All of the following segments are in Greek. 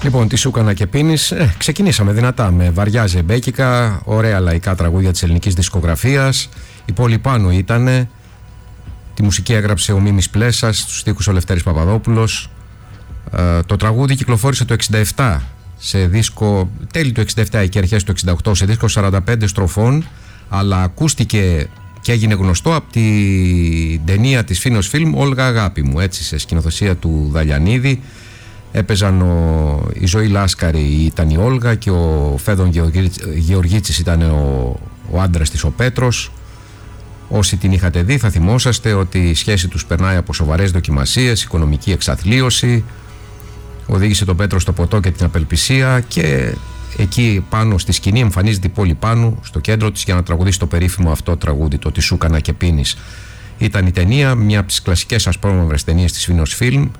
Λοιπόν, τι σου έκανα και πίνεις. Ξεκινήσαμε δυνατά με βαριά ζεμπέκικα, ωραία λαϊκά τραγούδια της ελληνικής δισκογραφίας. Η πόλη πάνω ήτανε. Τη μουσική έγραψε ο Μίμης Πλέσας, τους στίχους ο Λευτέρης Παπαδόπουλος. Το τραγούδι κυκλοφόρησε το 67 σε δίσκο, τέλη του 67 και αρχές του 68, σε δίσκο 45 στροφών, αλλά ακούστηκε και έγινε γνωστό από την ταινία της Φίνος Φιλμ «Όλγα αγάπη μου», έτσι, σε σκηνοθεσία του Δαλιανίδη. Έπαιζαν η Ζωή Λάσκαρη ήταν η Όλγα και ο Φέδων Γεωργίτσης ήταν ο άντρας της, ο Πέτρος. Όσοι την είχατε δει θα θυμόσαστε ότι η σχέση τους περνάει από σοβαρές δοκιμασίες, οικονομική εξαθλίωση. Οδήγησε τον Πέτρο στο ποτό και την απελπισία, και εκεί πάνω στη σκηνή εμφανίζεται η πόλη πάνω στο κέντρο της για να τραγουδήσει το περίφημο αυτό τραγούδι, το «Τι σου έκανα και πίνεις». Ήταν η ταινία, μια από τις κλασικές ασπρόμαυρες ταινίες της Φίνος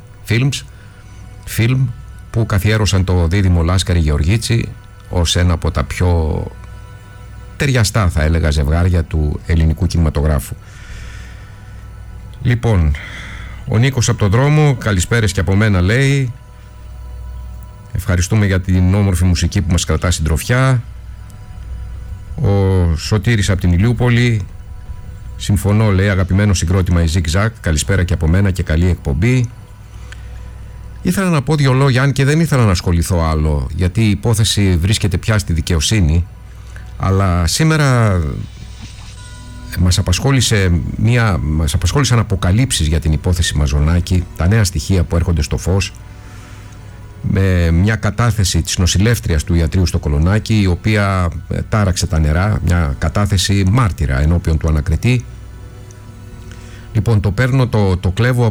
Φιλμ, που καθιέρωσαν το δίδυμο Λάσκαρη Γεωργίτση ως ένα από τα πιο ταιριαστά, θα έλεγα, ζευγάρια του ελληνικού κινηματογράφου. Λοιπόν, ο Νίκος από τον δρόμο, καλησπέρες και από μένα, λέει. Ευχαριστούμε για την όμορφη μουσική που μας κρατά συντροφιά. Ο Σωτήρης από την Ηλιούπολη, συμφωνώ, λέει, αγαπημένο συγκρότημα η Zig Zag, καλησπέρα και από μένα και καλή εκπομπή. Ήθελα να πω δύο λόγια, αν και δεν ήθελα να ασχοληθώ άλλο, γιατί η υπόθεση βρίσκεται πια στη δικαιοσύνη, αλλά σήμερα μας απασχόλησαν αποκαλύψεις για την υπόθεση Μαζονάκη, τα νέα στοιχεία που έρχονται στο φως, με μια κατάθεση της νοσηλεύτριας του ιατρείου στο Κολονάκι, η οποία τάραξε τα νερά, μια κατάθεση μάρτυρα ενώπιον του ανακριτή. Λοιπόν, το παίρνω, το κλέβω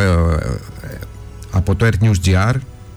από το Earth News GR.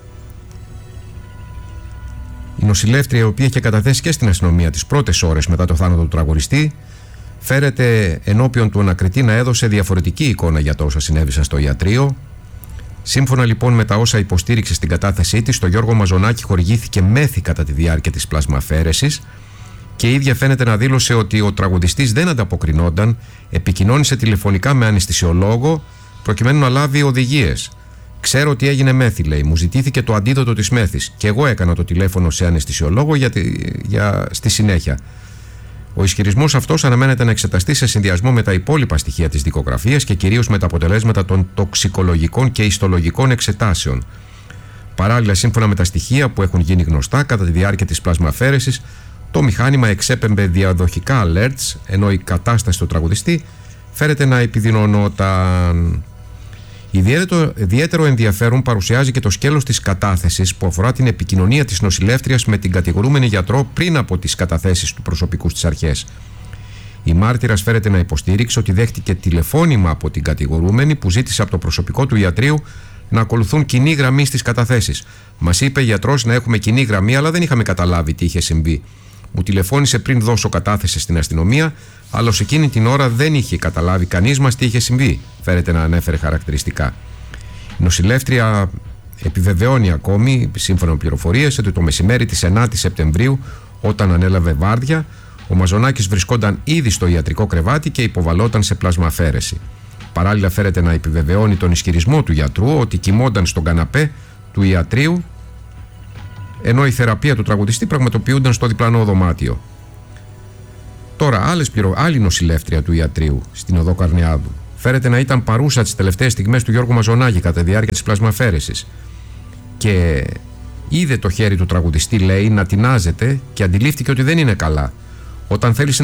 Η νοσηλεύτρια, η οποία είχε καταθέσει και στην αστυνομία τις πρώτες ώρες μετά το θάνατο του τραγουδιστή, φέρεται ενώπιον του ανακριτή να έδωσε διαφορετική εικόνα για το όσα συνέβησαν στο ιατρείο. Σύμφωνα λοιπόν με τα όσα υποστήριξε στην κατάθεσή της, στο Γιώργο Μαζονάκη χορηγήθηκε μέθη κατά τη διάρκεια της πλασμαφέρεσης, και η ίδια φαίνεται να δήλωσε ότι ο τραγουδιστής δεν ανταποκρινόταν, επικοινώνησε τηλεφωνικά με αναισθησιολόγο προκειμένου να λάβει οδηγίες. Ξέρω ότι έγινε μέθη, λέει. Μου ζητήθηκε το αντίδοτο της μέθης και εγώ έκανα το τηλέφωνο σε αναισθησιολόγο στη συνέχεια. Ο ισχυρισμός αυτός αναμένεται να εξεταστεί σε συνδυασμό με τα υπόλοιπα στοιχεία της δικογραφίας και κυρίως με τα αποτελέσματα των τοξικολογικών και ιστολογικών εξετάσεων. Παράλληλα, σύμφωνα με τα στοιχεία που έχουν γίνει γνωστά κατά τη διάρκεια της πλασμαφέρεσης, το μηχάνημα εξέπεμπε διαδοχικά alerts, ενώ η κατάσταση του τραγουδιστή φέρεται να επιδεινωνόταν. Ιδιαίτερο ενδιαφέρον παρουσιάζει και το σκέλος της κατάθεσης που αφορά την επικοινωνία της νοσηλεύτριας με την κατηγορούμενη γιατρό πριν από τις καταθέσεις του προσωπικού στις αρχές. Η μάρτυρας φέρεται να υποστήριξε ότι δέχτηκε τηλεφώνημα από την κατηγορούμενη που ζήτησε από το προσωπικό του ιατρείου να ακολουθούν κοινή γραμμή στις καταθέσεις. Μας είπε γιατρός να έχουμε κοινή γραμμή, αλλά δεν είχαμε καταλάβει τι είχε συμβεί. Μου τηλεφώνησε πριν δώσω κατάθεση στην αστυνομία, αλλά ως εκείνη την ώρα δεν είχε καταλάβει κανείς μας τι είχε συμβεί, φέρεται να ανέφερε χαρακτηριστικά. Η νοσηλεύτρια επιβεβαιώνει ακόμη, σύμφωνα με πληροφορίες, ότι το μεσημέρι της 9ης Σεπτεμβρίου, όταν ανέλαβε βάρδια, ο Μαζονάκης βρισκόταν ήδη στο ιατρικό κρεβάτι και υποβαλόταν σε πλασμαφέρεση. Παράλληλα, φέρεται να επιβεβαιώνει τον ισχυρισμό του γιατρού ότι κοιμόταν στον καναπέ του ιατρείου, ενώ η θεραπεία του τραγουδιστή πραγματοποιούνταν στο διπλανό δωμάτιο. Τώρα, άλλη νοσηλεύτρια του ιατρείου στην οδό Καρνιάδου φέρεται να ήταν παρούσα τις τελευταίες στιγμές του Γιώργου Μαζονάκη κατά τη διάρκεια της πλασμαφέρεσης και είδε το χέρι του τραγουδιστή, λέει, να τεινάζεται και αντιλήφθηκε ότι δεν είναι καλά. Όταν θέλησε